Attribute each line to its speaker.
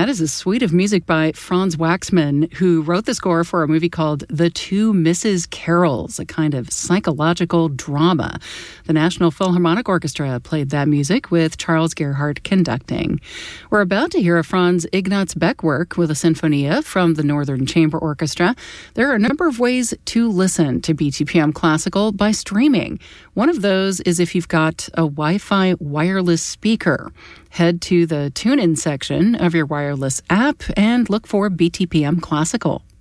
Speaker 1: That is a suite of music by Franz Waxman, who wrote the score for a movie called The Two Mrs. Carols, a kind of psychological drama. The National Philharmonic Orchestra played that music with Charles Gerhardt conducting. We're about to hear a Franz Ignaz Beck work with a sinfonia from the Northern Chamber Orchestra. There are a number of ways to listen to BTPM Classical by streaming. One of those is if you've got a Wi-Fi wireless speaker. Head to the TuneIn section of your wireless app and look for BTPM Classical.